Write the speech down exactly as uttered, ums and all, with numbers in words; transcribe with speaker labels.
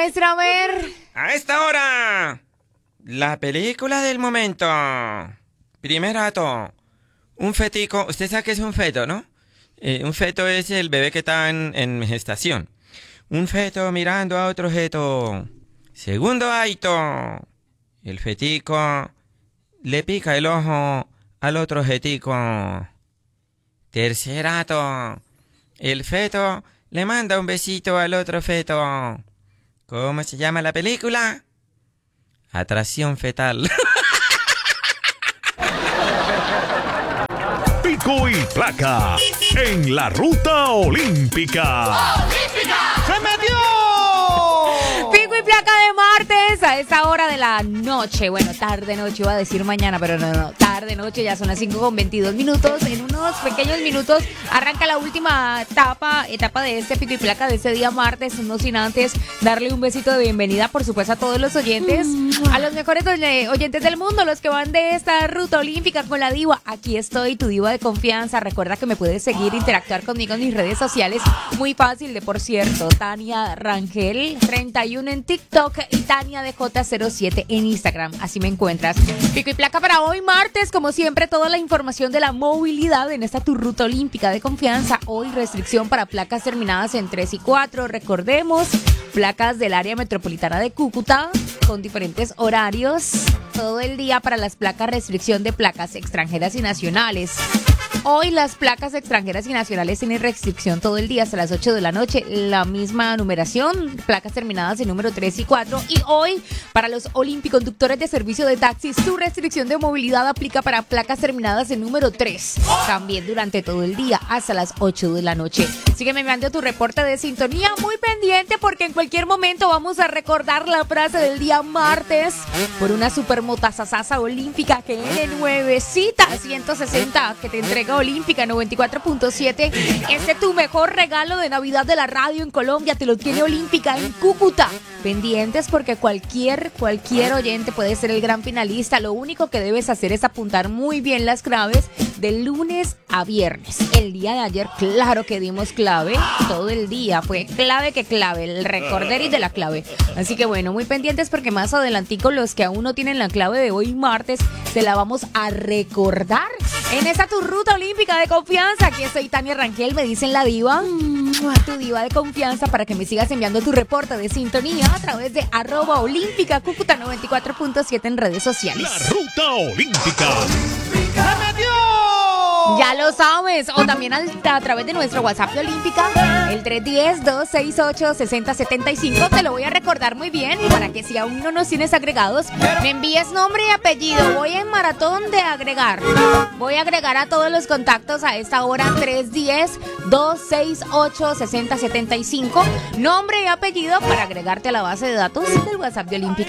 Speaker 1: maestra, a ver.
Speaker 2: A esta hora, la película del momento. Primer acto, un fetico. Usted sabe que es un feto, ¿no? Eh, un feto es el bebé que está en, en gestación. Un feto mirando a otro feto. Segundo acto, el fetico le pica el ojo al otro fetico. Tercer acto, el feto le manda un besito al otro feto. ¿Cómo se llama la película? Atracción fetal.
Speaker 3: Pico y placa en la ruta olímpica.
Speaker 1: ¡Olímpica! ¡Se metió! Pico y placa de martes a esta hora de la noche. Bueno, tarde noche, iba a decir mañana, pero no, no, tarde noche, ya son las cinco con veintidós minutos. En unos pequeños minutos arranca la última etapa, etapa de este pico y placa de este día martes. No sin antes darle un besito de bienvenida, por supuesto, a todos los oyentes, a los mejores oyentes del mundo, los que van de esta ruta olímpica con la diva. Aquí estoy, tu diva de confianza. Recuerda que me puedes seguir, interactuar conmigo en mis redes sociales. Muy fácil, de por cierto, Tania Rangel treinta y uno en TikTok y Tania D J cero siete en Instagram. Así me encuentras. Pico y placa para hoy martes, como siempre, toda la información de la movilidad en esta tu ruta olímpica de confianza. Hoy restricción para placas terminadas en tres y cuatro. Recordemos, placas del área metropolitana de Cúcuta con diferentes horarios. Todo el día para las placas, restricción de placas extranjeras y nacionales. Hoy las placas extranjeras y nacionales tienen restricción todo el día hasta las ocho de la noche. La misma numeración, placas terminadas en número tres y cuatro. Y hoy, para los olimpiconductores de servicio de taxis, su restricción de movilidad aplica para placas terminadas en número tres. También durante todo el día hasta las ocho de la noche. Sígueme enviando tu reporte de sintonía, muy pendiente porque en cualquier momento vamos a recordar la frase del día martes por una supermotasasasa olímpica que N nuevecita ciento sesenta que te entrega Olímpica noventa y cuatro punto siete. Este es tu mejor regalo de Navidad de la radio en Colombia. Te lo tiene Olímpica en Cúcuta. Pendientes porque cualquier, cualquier oyente puede ser el gran finalista. Lo único que debes hacer es apuntar muy bien las claves de lunes a viernes. El día de ayer, claro que dimos clave. Todo el día fue clave que clave. El recorderis de la clave. Así que bueno, muy pendientes porque más adelantico los que aún no tienen la clave de hoy martes se la vamos a recordar en esta tu ruta olímpica de confianza. Aquí estoy, Tania Rangel, me dicen la diva, tu diva de confianza, para que me sigas enviando tu reporte de sintonía a través de arroba olímpica Cúcuta noventa y cuatro punto siete en redes sociales.
Speaker 3: La ruta olímpica.
Speaker 1: ¡Se metió! Ya lo sabes, o también al, a través de nuestro WhatsApp de Olímpica, el tres uno cero, dos seis ocho, seis cero siete cinco. Te lo voy a recordar muy bien para que si aún no nos tienes agregados, me envíes nombre y apellido. Voy en maratón de agregar. Voy a agregar a todos los contactos a esta hora. Tres uno cero, dos seis ocho, seis cero siete cinco. Nombre y apellido para agregarte a la base de datos del WhatsApp de Olímpica.